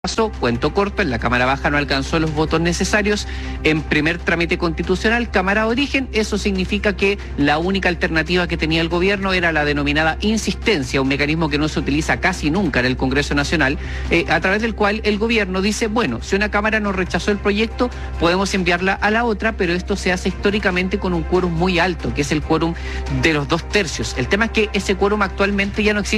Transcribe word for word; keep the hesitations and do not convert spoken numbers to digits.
Pasó, cuento corto, en la Cámara Baja no alcanzó los votos necesarios en primer trámite constitucional, Cámara de Origen. Eso significa que la única alternativa que tenía el gobierno era la denominada insistencia, un mecanismo que no se utiliza casi nunca en el Congreso Nacional, eh, a través del cual el gobierno dice, bueno, si una Cámara nos rechazó el proyecto, podemos enviarla a la otra, pero esto se hace históricamente con un quórum muy alto, que es el quórum de los dos tercios. El tema es que ese quórum actualmente ya no existe.